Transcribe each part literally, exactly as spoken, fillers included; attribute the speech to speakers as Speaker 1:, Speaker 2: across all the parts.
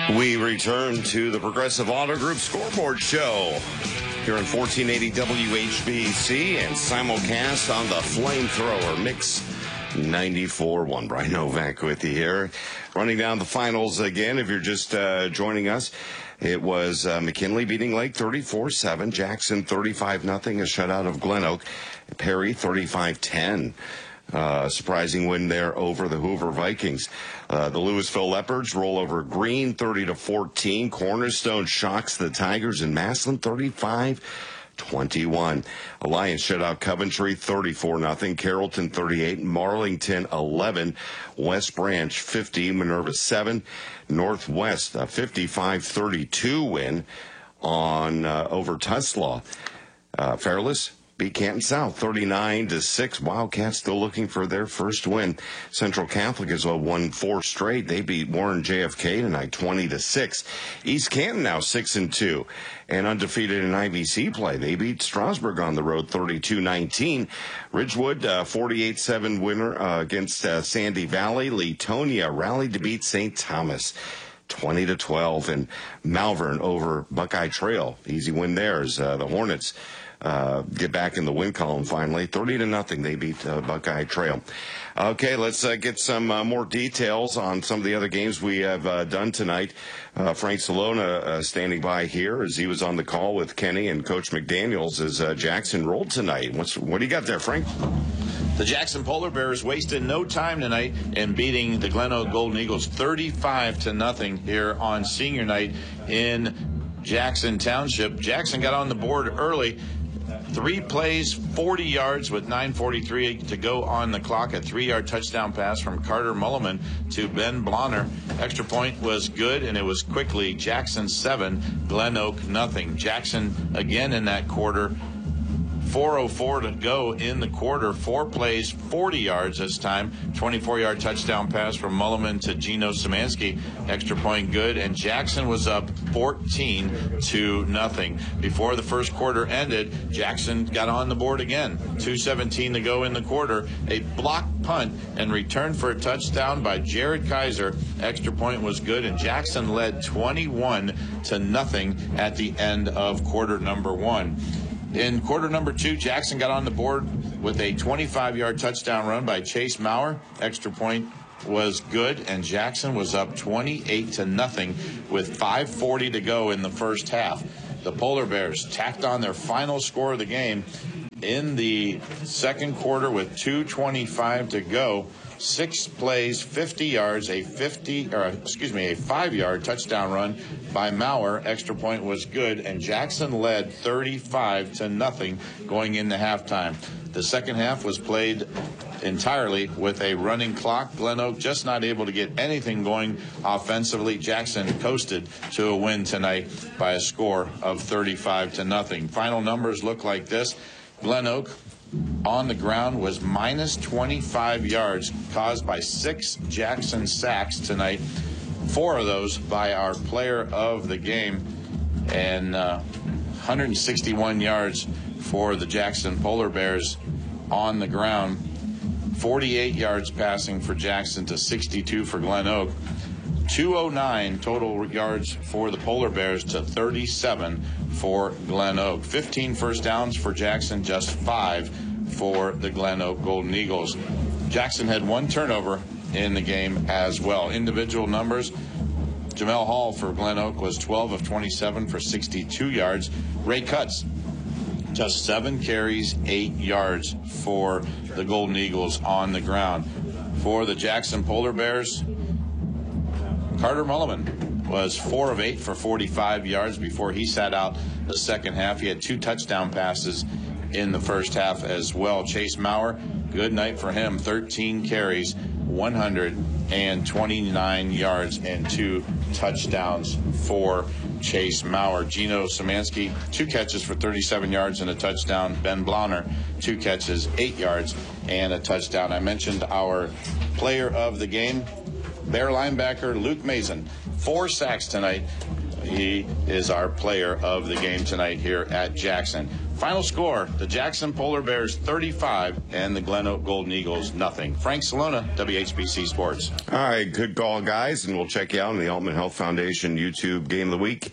Speaker 1: We return to the Progressive Auto Group Scoreboard Show here on fourteen eighty W H B C and simulcast on the Flamethrower Mix ninety-four point one. Brian Novak with you here. Running down the finals again, if you're just uh, joining us, it was uh, McKinley beating Lake thirty-four seven, Jackson thirty-five nothing, a shutout of Glen Oak, Perry thirty-five ten. Uh, surprising win there over the Hoover Vikings. Uh, the Louisville Leopards roll over Green thirty to fourteen. Cornerstone shocks the Tigers, and Massillon thirty-five twenty-one. Alliance shut out Coventry thirty-four nothing. Carrollton thirty-eight. Marlington eleven. West Branch fifty. Minerva seven. Northwest a fifty-five thirty-two win on uh, over Tuslaw. Uh, Fairless beat Canton South thirty-nine to six. Wildcats still looking for their first win. Central Catholic has won four straight. They beat Warren J F K tonight twenty to six. East Canton now six and two and undefeated in I V C play. They beat Strasburg on the road thirty-two nineteen. Ridgewood uh, forty-eight seven winner uh, against uh, Sandy Valley. Leetonia rallied to beat Saint Thomas twenty to twelve, and Malvern over Buckeye Trail. Easy win there as uh, the Hornets Uh, get back in the win column finally. thirty to nothing. They beat uh, Buckeye Trail. Okay, let's uh, get some uh, more details on some of the other games we have uh, done tonight. Uh, Frank Salona uh, standing by here as he was on the call with Kenny and Coach McDaniels as uh, Jackson rolled tonight. What's, what do you got there, Frank?
Speaker 2: The Jackson Polar Bears wasted no time tonight in beating the Glen Oak Golden Eagles thirty-five to nothing here on senior night in Jackson Township. Jackson got on the board early. Three plays, forty yards with nine forty-three to go on the clock. A three-yard touchdown pass from Carter Mulliman to Ben Blonner. Extra point was good, and it was quickly Jackson seven, Glen Oak nothing. Jackson again in that quarter. four oh four to go in the quarter. Four plays, forty yards this time. twenty-four-yard touchdown pass from Mulliman to Gino Szymanski. Extra point good, and Jackson was up fourteen to nothing. Before the first quarter ended, Jackson got on the board again. two seventeen to go in the quarter. A block punt and return for a touchdown by Jared Kaiser. Extra point was good, and Jackson led twenty-one to nothing at the end of quarter number one. In quarter number two, Jackson got on the board with a twenty-five-yard touchdown run by Chase Maurer. Extra point was good, and Jackson was up twenty-eight to nothing with five forty to go in the first half. The Polar Bears tacked on their final score of the game in the second quarter with two twenty-five to go. Six plays, fifty yards, a fifty, or excuse me, a five-yard touchdown run by Maurer. Extra point was good, and Jackson led thirty-five to nothing going into halftime. The second half was played entirely with a running clock. Glen Oak just not able to get anything going offensively. Jackson coasted to a win tonight by a score of thirty-five to nothing. Final numbers look like this. Glen Oak on the ground was minus twenty-five yards, caused by six Jackson sacks tonight. Four of those by our player of the game, and uh, one hundred sixty-one yards for the Jackson Polar Bears on the ground. forty-eight yards passing for Jackson to sixty-two for Glen Oak. two oh nine total yards for the Polar Bears to thirty-seven for Glen Oak. fifteen first downs for Jackson, just five for the Glen Oak Golden Eagles. Jackson had one turnover in the game as well. Individual numbers, Jamel Hall for Glen Oak was twelve of twenty-seven for sixty-two yards. Ray Cutts, just seven carries, eight yards for the Golden Eagles on the ground. For the Jackson Polar Bears, Carter Mulliman was four of eight for forty-five yards before he sat out the second half. He had two touchdown passes in the first half as well. Chase Maurer, good night for him. thirteen carries, one hundred twenty-nine yards, and two touchdowns for Chase Maurer. Gino Szymanski, two catches for thirty-seven yards and a touchdown. Ben Blonner, two catches, eight yards, and a touchdown. I mentioned our player of the game, Bear linebacker Luke Mason, four sacks tonight. He is our player of the game tonight here at Jackson. Final score, the Jackson Polar Bears thirty-five and the Glen Oak Golden Eagles nothing. Frank Salona, W H B C Sports.
Speaker 1: All right, good call, guys, and we'll check you out on the Altman Health Foundation YouTube Game of the Week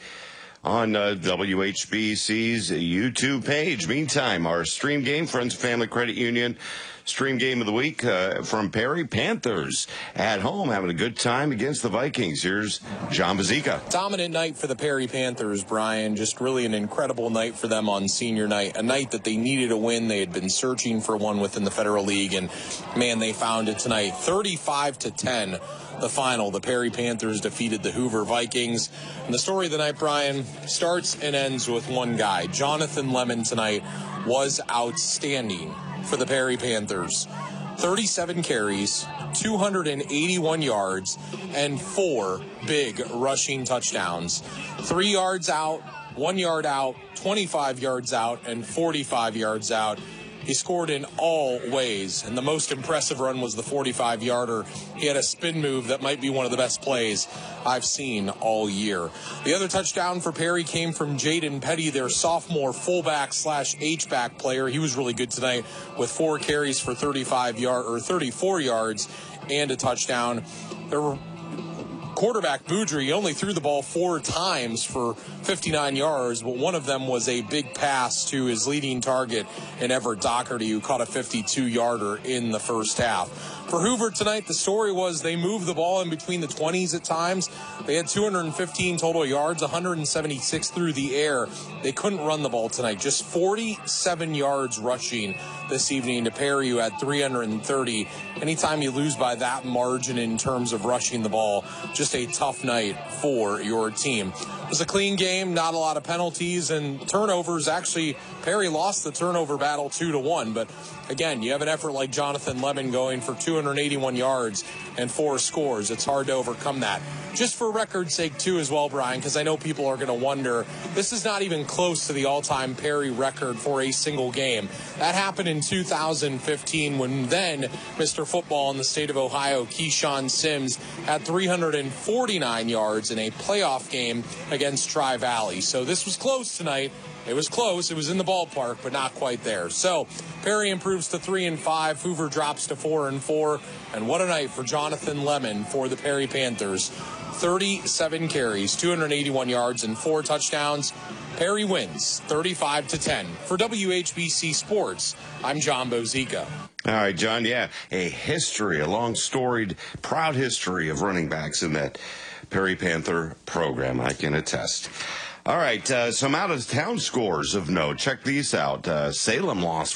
Speaker 1: on uh, W H B C's YouTube page. Meantime, our stream game, Friends and Family Credit Union stream game of the week uh, from Perry. Panthers at home having a good time against the Vikings. Here's John Bazika.
Speaker 3: Dominant night for the Perry Panthers, Brian. Just really an incredible night for them on senior night. A night that they needed a win. They had been searching for one within the Federal League, and man, they found it tonight. thirty-five to ten. The final, the Perry Panthers defeated the Hoover Vikings. And the story of the night, Brian, starts and ends with one guy. Jonathan Lemon tonight was outstanding for the Perry Panthers. thirty-seven carries, two hundred eighty-one yards, and four big rushing touchdowns. Three yards out, one yard out, twenty-five yards out, and forty-five yards out. He scored in all ways, and the most impressive run was the forty-five-yarder. He had a spin move that might be one of the best plays I've seen all year. The other touchdown for Perry came from Jaden Petty, their sophomore fullback slash H-back player. He was really good tonight with four carries for thirty-five yard or thirty-four yards and a touchdown. There were quarterback Boudry only threw the ball four times for fifty-nine yards, but one of them was a big pass to his leading target in Everett Doherty, who caught a fifty-two-yarder in the first half. For Hoover tonight, the story was they moved the ball in between the twenties at times. They had two hundred fifteen total yards, one hundred seventy-six through the air. They couldn't run the ball tonight. Just forty-seven yards rushing this evening to Perry, who had three hundred thirty. Anytime you lose by that margin in terms of rushing the ball, just a tough night for your team. It was a clean game, not a lot of penalties and turnovers. Actually, Perry lost the turnover battle two to one. But again, you have an effort like Jonathan Lemon going for two hundred eighty-one yards and four scores. It's hard to overcome that. Just for record's sake, too, as well, Brian, because I know people are going to wonder, this is not even close to the all-time Perry record for a single game. That happened in two thousand fifteen when then Mister Football in the state of Ohio, Keyshawn Sims, had three hundred forty-nine yards in a playoff game against Tri-Valley. So this was close tonight. It was close. It was in the ballpark, but not quite there. So Perry improves to three and five. Hoover drops to four and four. And what a night for Jonathan Lemon for the Perry Panthers. thirty-seven carries, two hundred eighty-one yards, and four touchdowns. Perry wins thirty-five to ten. For W H B C Sports, I'm John Bozica.
Speaker 1: All right, John. Yeah, a history, a long storied, proud history of running backs in that Perry Panther program. I can attest. All right, uh, some out-of-town scores of note. Check these out. Uh, Salem lost